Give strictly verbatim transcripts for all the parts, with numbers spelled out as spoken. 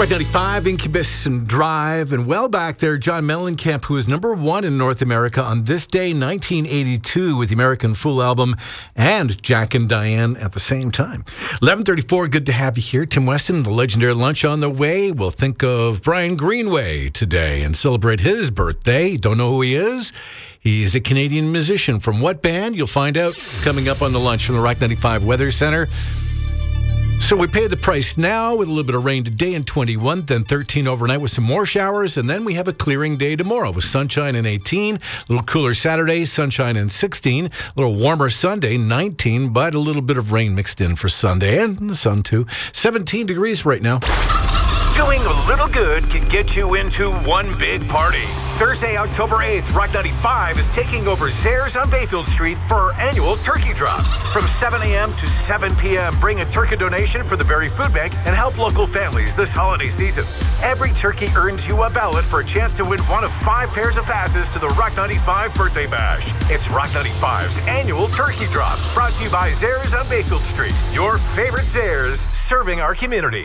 Rock ninety-five, Incubus and Drive, and well back there, John Mellencamp, who is number one in North America on this day, nineteen eighty-two, with the American Fool album, and Jack and Diane at the same time. eleven thirty-four, good to have you here. Tim Weston, the legendary lunch on the way. We'll think of Brian Greenway today and celebrate his birthday. Don't know who he is? He is a Canadian musician. From what band? You'll find out. It's coming up on the lunch from the Rock ninety-five Weather Center. So we pay the price now with a little bit of rain today and twenty-one, then thirteen overnight with some more showers, and then we have a clearing day tomorrow with sunshine and eighteen, a little cooler Saturday, sunshine and sixteen, a little warmer Sunday, nineteen, but a little bit of rain mixed in for Sunday, and the sun too. seventeen degrees right now. Doing a little good can get you into one big party. Thursday, October eighth, Rock ninety-five is taking over Zehrs on Bayfield Street for our annual turkey drop. From seven a.m. to seven p.m., bring a turkey donation for the Barrie Food Bank and help local families this holiday season. Every turkey earns you a ballot for a chance to win one of five pairs of passes to the Rock ninety-five Birthday Bash. It's Rock ninety-five's annual turkey drop, brought to you by Zehrs on Bayfield Street. Your favorite Zehrs, serving our community.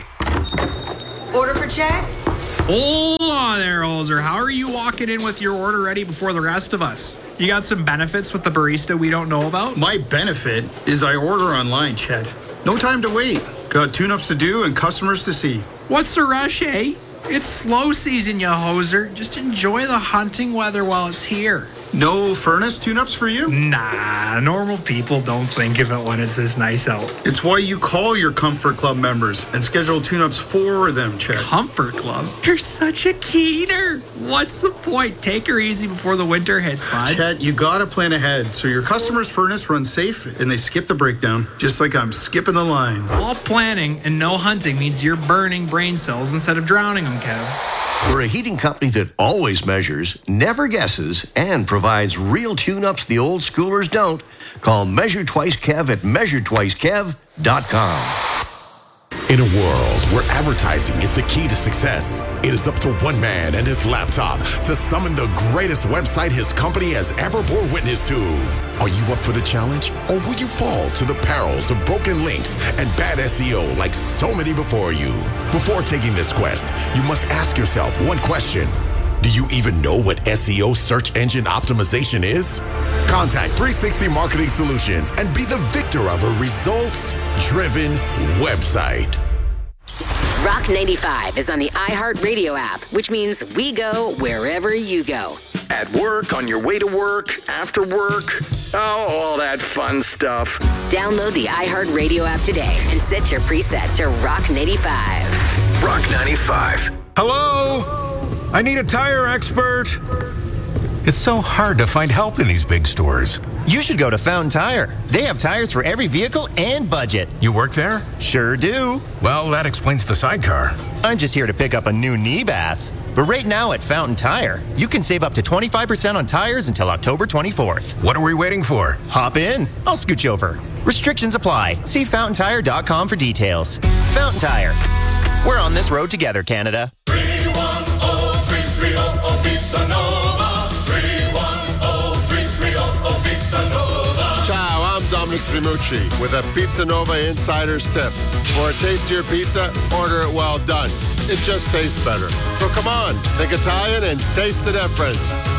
Order for Jack? Hold on there, Holzer. How are you walking in with your order ready before the rest of us? You got some benefits with the barista we don't know about? My benefit is I order online, Chet. No time to wait. Got tune-ups to do and customers to see. What's the rush, eh? It's slow season, you hoser. Just enjoy the hunting weather while it's here. No furnace tune-ups for you? Nah, normal people don't think of it when it's this nice out. It's why you call your Comfort Club members and schedule tune-ups for them, Chet. Comfort Club? You're such a keener. What's the point? Take her easy before the winter hits, bud. Chet, you gotta plan ahead so your customer's furnace runs safe and they skip the breakdown, just like I'm skipping the line. All planning and no hunting means you're burning brain cells instead of drowning them, Kev. We're a heating company that always measures, never guesses, and provides real tune-ups the old schoolers don't. Call Measure Twice Kev at measure twice kev dot com. In a world where advertising is the key to success, it is up to one man and his laptop to summon the greatest website his company has ever bore witness to. Are you up for the challenge, or will you fall to the perils of broken links and bad S E O like so many before you? Before taking this quest, you must ask yourself one question. Do you even know what S E O search engine optimization is? Contact three sixty Marketing Solutions and be the victor of a results-driven website. Rock ninety-five is on the iHeartRadio app, which means we go wherever you go. At work, on your way to work, after work, oh, all that fun stuff. Download the iHeartRadio app today and set your preset to Rock ninety-five. Rock ninety-five. Hello? I need a tire expert. It's so hard to find help in these big stores. You should go to Fountain Tire. They have tires for every vehicle and budget. You work there? Sure do. Well, that explains the sidecar. I'm just here to pick up a new knee bath. But right now at Fountain Tire, you can save up to twenty-five percent on tires until October twenty-fourth. What are we waiting for? Hop in. I'll scooch over. Restrictions apply. See fountain tire dot com for details. Fountain Tire. We're on this road together, Canada. Ciao, I'm Dominic Primucci with a Pizza Nova Insider's tip. For a tastier pizza, order it well done. It just tastes better. So come on, think Italian and taste the difference.